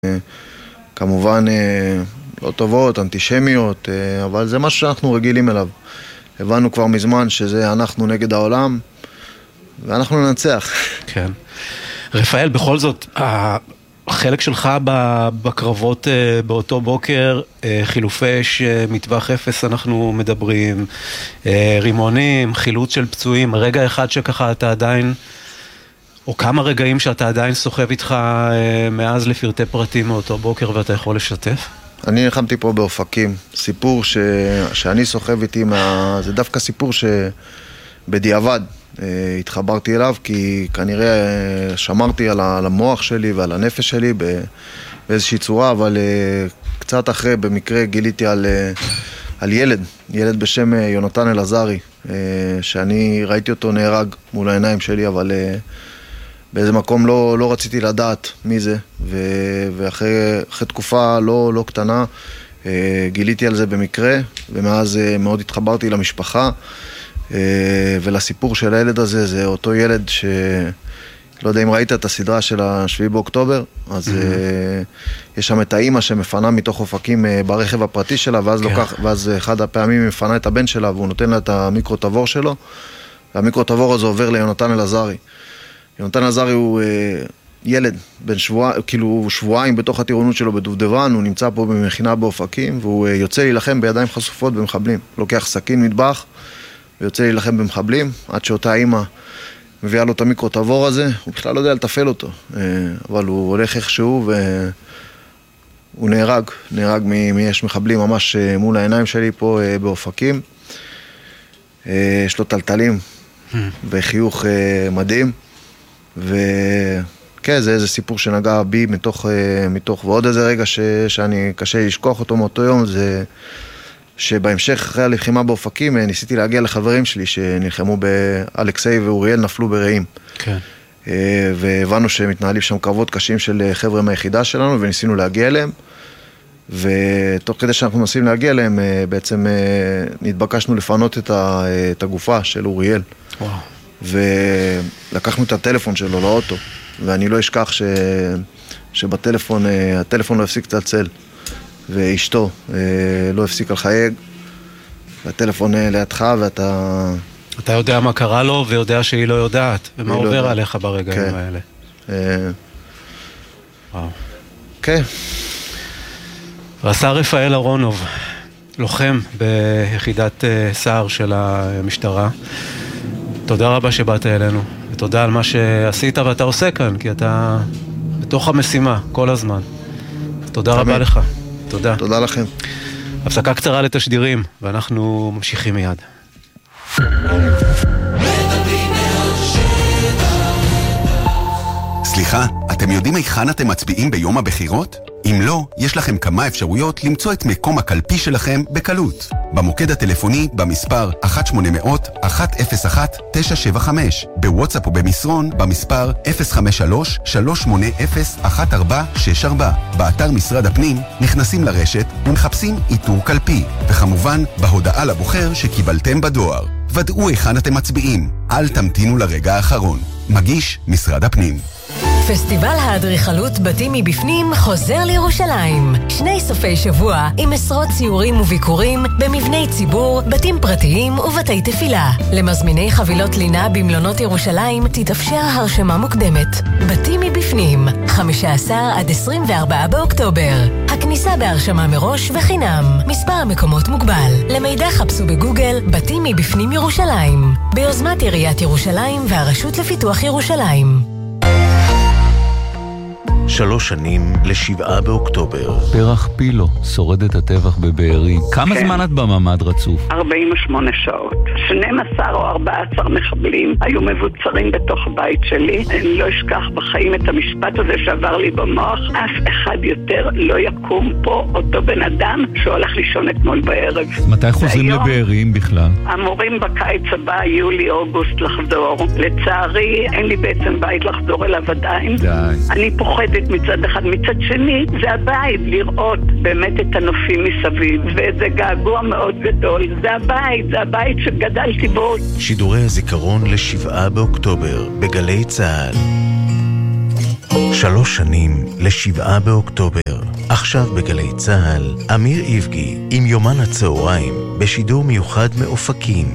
כמובן לא טובות, אנטישמיות, אבל זה משהו שאנחנו רגילים אליו. הבנו כבר מזמן שזה אנחנו נגד העולם, ואנחנו ננצח. כן. רפאל, בכל זאת, החלק שלך בקרבות באותו בוקר, חילופי אש, מטווח אפס אנחנו מדברים, רימונים, חילוץ של פצועים, רגע אחד שככה אתה עדיין, או כמה רגעים שאתה עדיין סוחב איתך מאז לפרטי פרטים מאותו בוקר ואתה יכול לשתף? אני נלחמתי פה באופקים, סיפור שאני סוחב איתי, זה דווקא סיפור שבדיעבד התחברתי אליו, כי כנראה שמרתי על המוח שלי ועל הנפש שלי באיזושהי צורה, אבל קצת אחרי במקרה גיליתי על ילד בשם יונתן אלעזרי, שאני ראיתי אותו נהרג מול העיניים שלי, אבל באיזה מקום לא רציתי לדעת מי זה, ואחרי תקופה לא קטנה גיליתי על זה במקרה, ומאז מאוד התחברתי למשפחה ולסיפור של הילד הזה. זה אותו ילד לא יודע אם ראית את הסדרה של השביעי באוקטובר, אז יש שם את האמא שמפנה מתוך אופקים ברכב הפרטי שלה, ואז אחד הפעמים היא מפנה את הבן שלה והוא נותן לה את המיקרו-תבור שלו, והמיקרו-תבור הזה עובר ליונתן אלעזרי. יונתן אלעזרי הוא ילד בן שבועיים בתוך הטירונות שלו בדובדבן, הוא נמצא פה במכינה באופקים, והוא יוצא להילחם בידיים חשופות במחבלים. לוקח סכין מטבח ויוצא להילחם במחבלים, עד שאותה אימא מביאה לו את המיקרו-תבור הזה. הוא בכלל לא יודע לתפעל אותו, אבל הוא הולך איכשהו והוא נהרג מאש מחבלים ממש מול העיניים שלי פה באופקים. יש לו טלטלים וחיוך מדהים, וכן, זה איזה סיפור שנגע בי מתוך ועוד איזה רגע שאני קשה לשכוח אותו מאותו יום, זה שבהמשך אחרי הלחימה באופקים ניסיתי להגיע לחברים שלי שנלחמו באלכסי ואוריאל, נפלו ברעים. כן. והבנו שמתנהלים שם קרבות קשים של חבר'ה מהיחידה שלנו, וניסינו להגיע אליהם, ותוך כדי שאנחנו מנסים להגיע אליהם, בעצם נתבקשנו לפנות את הגופה של אוריאל. וואו. ולקחנו את הטלפון שלו לאוטו, ואני לא אשכח שבטלפון, הטלפון לא הפסיק לצלצל, ואשתו לא הפסיק לחייג, והטלפון לידך, ואתה... אתה יודע מה קרה לו, ויודע שהיא לא יודעת, ומה עובר עליך ברגעים האלה. וואו. כן. רס"ר רפאל אהרונוב, לוחם ביחידת סער של המשטרה, תודה רבה שבאת אלינו, ותודה על מה שעשית ואתה עושה כאן, כי אתה בתוך המשימה כל הזמן. תודה רבה לך. תודה. תודה לכם. הפסקה קצרה לתשדירים, ואנחנו ממשיכים מיד. סליחה, אתם יודעים היכן אתם מצביעים ביום הבחירות? אם לא, יש לכם כמה אפשרויות למצוא את מקום הקלפי שלכם בקלות. במוקד הטלפוני במספר 1-800-101-975, בוואטסאפ או במסרון במספר 053-380-1464. באתר משרד הפנים נכנסים לרשת ומחפשים איתור קלפי, וכמובן בהודעה לבוחר שקיבלתם בדואר. ודאו היכן אתם מצביעים, אל תמתינו לרגע האחרון. מגיש משרד הפנים. פסטיבל האדריכלות בתים מבפנים חוזר לירושלים. 2 סופי שבוע עם עשרות ציורים וביקורים במבני ציבור, בתים פרטיים ובתי תפילה. למזמיני חבילות לינה במלונות ירושלים תתאפשר הרשמה מוקדמת. בתים מבפנים, 15 עד 24 באוקטובר. הכניסה בהרשמה מראש וחינם. מספר המקומות מוגבל. למידע חפשו בגוגל בתים מבפנים ירושלים. ביוזמת עיריית ירושלים והרשות לפיתוח ירושלים. 3 שנים ל7 באוקטובר. פרח פילו, שורדת הטבח בבארי. כמה זמן את בממד רצוף? 48 שעות. 12 או 14 מחבלים היו מבוצרים בתוך הבית שלי. אני לא אשכח בחיים את המשפט הזה שעבר לי במוח. אף אחד יותר לא יקום פה, אותו בן אדם שהולך לישון אתמול בערב. מתי חוזרים לבארים בכלל? אמורים בקיץ הבא, יולי-אוגוסט לחזור. לצערי, אין לי בעצם בית לחזור אליו עדיין. די. אני פוחדת מצד אחד, מצד שני זה הבית, לראות באמת את הנופים מסביב, וזה געגוע מאוד גדול. זה הבית שגדלתי בו. שידורי הזיכרון ל7 באוקטובר בגלי צהל. 3 שנים ל7 באוקטובר. עכשיו בגלי צהל, אמיר איבגי עם יומן הצהריים בשידור מיוחד מאופקים.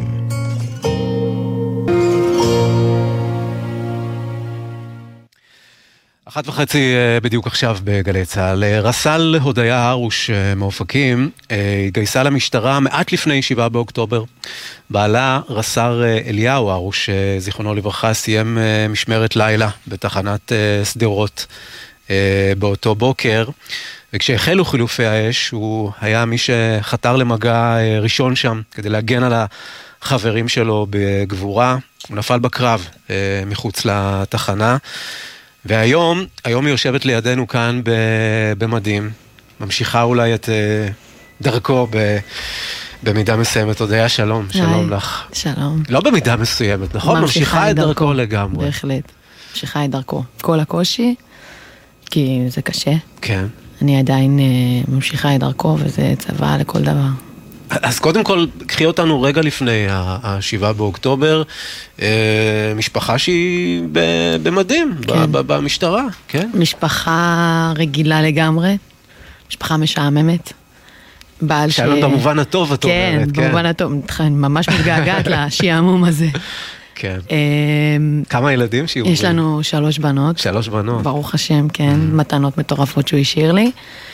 1:30 בדיוק עכשיו בגלי צהל. רס"ל הודיה הרוש מאופקים התגייסה למשטרה מעט לפני 7 באוקטובר. בעלה רס"ר אליהו הרוש, זיכרונו לברכה, סיים משמרת לילה בתחנת שדרות באותו בוקר, וכשהחלו חילופי האש הוא היה מי שחתר למגע ראשון שם כדי להגן על החברים שלו בגבורה. הוא נפל בקרב מחוץ לתחנה, והיום היא יושבת לידינו כאן במדים, ממשיכה אולי את דרכו במידה מסוימת. הודיה, שלום, שלום לך. שלום. לא במידה מסוימת, נכון? ממשיכה את דרכו לגמרי. בהחלט, ממשיכה את דרכו. כל הקושי, כי זה קשה. כן. אני עדיין ממשיכה את דרכו, וזה צבא לכל דבר. אז קודם כל, קחי אותנו רגע לפני 7 באוקטובר, משפחה שהיא במדים, כן. במשטרה, כן? משפחה רגילה לגמרי, משפחה משעממת. שלום במובן הטוב, את אומרת. כן, במובן הטוב, ממש מתגעגעת לשעמום הזה. כן. כמה ילדים שיהיו? יש לנו 3 בנות. 3 בנות. ברוך השם, כן, מתנות מטורפות שהוא השאיר לי.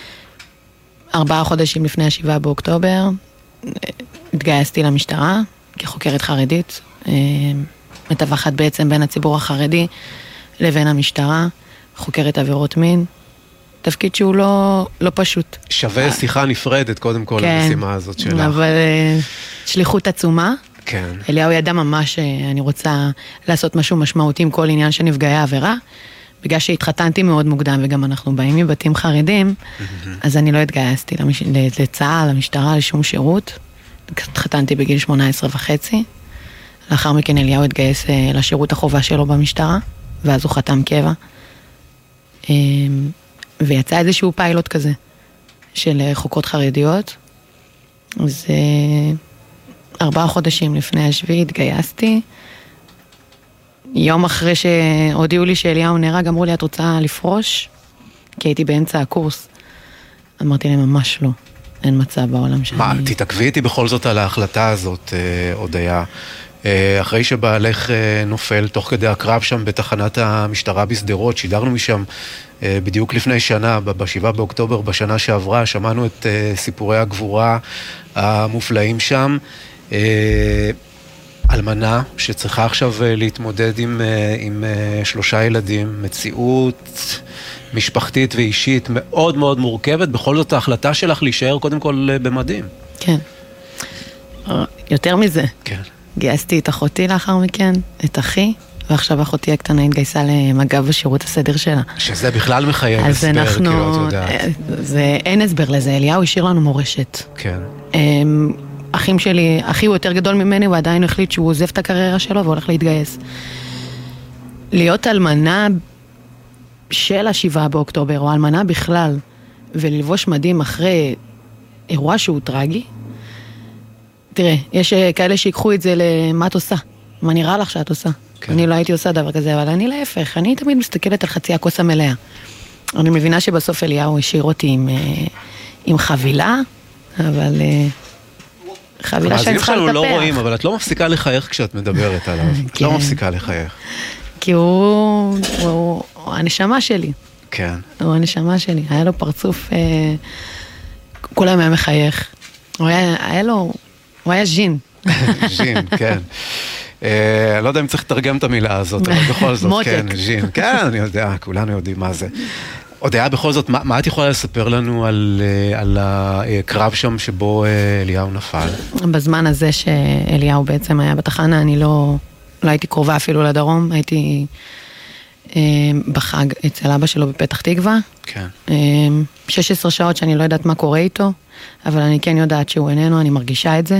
4 חודשים לפני 7 באוקטובר, התגייסתי למשטרה כחוקרת חרדית, מתווכת בעצם בין הציבור החרדי לבין המשטרה, חוקרת עבירות מין, תפקיד שהוא לא פשוט. שווה שיחה נפרדת קודם כל למשימה הזאת שלך. אבל שליחות עצומה. כן. אליהו ידע ממש שאני רוצה לעשות משהו משמעותי עם כל עניין של נפגעי העבירה, בגלל שהתחתנתי מאוד מוקדם, וגם אנחנו באים מבתים חרדים, אז אני לא התגייסתי לצה"ל, למשטרה, לשום שירות. התחתנתי בגיל 18.5. לאחר מכן אליהו התגייס לשירות החובה שלו במשטרה, ואז הוא חתם קבע. ויצא איזשהו פיילוט כזה, של חוקרות חרדיות. אז 4 חודשים לפני 7 התגייסתי. יום אחרי שהודיעו לי שאליהו נהרג, אמרו לי, את רוצה לפרוש? כי הייתי באמצע הקורס. אמרתי להם, ממש לא. אין מצב בעולם שלי. מה, תתעכבי איתי בכל זאת על ההחלטה הזאת, הודיה. אחרי שבעלך נופל תוך כדי הקרב שם בתחנת המשטרה בשדרות, שידרנו משם בדיוק לפני שנה, ב7 באוקטובר, בשנה שעברה, שמענו את סיפורי הגבורה המופלאים שם. אלמנה שצריכה עכשיו להתמודד עם 3 ילדים, מציאות משפחתית ואישית מאוד מאוד מורכבת. בכל זאת ההחלטה שלך להישאר קודם כל במדים. כן. יותר מזה. כן. גייסתי את אחותי לאחר מכן, את אחי, ועכשיו אחותי הקטנה התגייסה למג"ב בשירות הסדר שלה. שזה בכלל מחייב הסבר, כאילו, את יודעת. אין הסבר לזה, אליהו השאיר לנו מורשת. כן. אחים שלי, אחי הוא יותר גדול ממני, הוא עדיין החליט שהוא עוזב את הקריירה שלו והולך להתגייס. להיות אלמנה של 7 באוקטובר, או אלמנה בכלל, וללבוש מדים אחרי אירוע שהוא טרגי, תראה, יש כאלה שיקחו את זה למה את עושה, מה נראה לך שאת עושה. כן. אני לא הייתי עושה דבר כזה, אבל אני להפך, אני תמיד מסתכלת על חצי הכוס המלאה. אני מבינה שבסוף אליהו השאיר אותי עם חבילה, אבל חבילה שאני צריכה לטפח. לא רואים, אבל את לא מפסיקה לחייך כשאת מדברת עליו. את לא מפסיקה לחייך. כי הוא הנשמה שלי. כן. הוא הנשמה שלי. היה לו פרצוף, כולם היה מחייך. הוא היה ז'ין. ז'ין, כן. לא יודע אם צריך לתרגם את המילה הזאת, אבל בכל זאת, כן, ז'ין. כן, אני יודע, כולנו יודעים מה זה. עוד היה בכל זאת, מה את יכולה לספר לנו על הקרב שם שבו אליהו נפל? בזמן הזה שאליהו בעצם היה בתחנה, אני לא הייתי קרובה אפילו לדרום, הייתי בחג אצל אבא שלו בפתח תקווה. כן. 16 שעות שאני לא יודעת מה קורה איתו, אבל אני כן יודעת שהוא איננו, אני מרגישה את זה.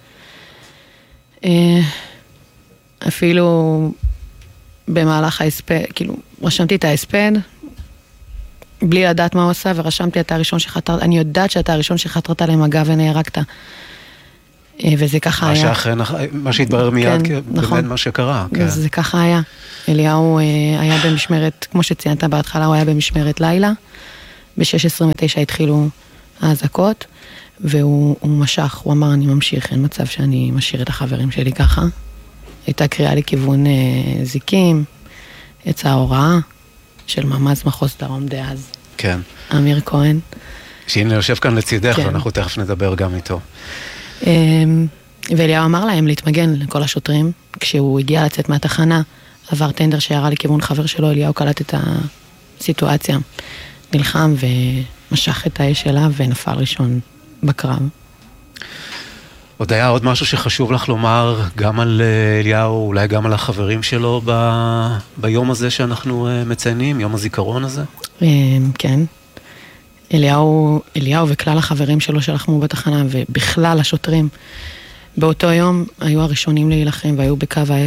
אפילו במהלך ההספד, כאילו, רשמתי את ההספד, בלי לדעת מה הוא עושה, ורשמתי אתה הראשון שחתרת, אני יודעת שאתה הראשון שחתרת למגע ונהרגת. וזה ככה היה. מה שהתברר מיד באמת מה שקרה. זה ככה היה. אליהו היה במשמרת, כמו שציינת בהתחלה, הוא היה במשמרת לילה. ב-6:29 התחילו האזעקות, והוא משך, הוא אמר, אני ממשיך, אין מצב שאני משאיר את החברים שלי ככה. הייתה קריאה לכיוון זיקים, יצאה הוראה של ממ"ז מחוז דרום דאז. כן. אמיר כהן. שהנה יושב כאן לצידך, ואנחנו תכף נדבר גם איתו. ואליהו אמר להם להתמגן לכל השוטרים. כשהוא הגיע לצאת מהתחנה, עבר טנדר שירה לכיוון חבר שלו, אליהו קלט את הסיטואציה. נלחם ומשך את האש אליו ונפל ראשון בקרב. עוד היה עוד משהו שחשוב לך לומר, גם על אליהו, אולי גם על החברים שלו ביום הזה שאנחנו מציינים, יום הזיכרון הזה? כן. אליהו וכלל החברים שלו שלחמו בתחנה, ובכלל השוטרים, באותו יום היו הראשונים להילחם והיו בקו האש.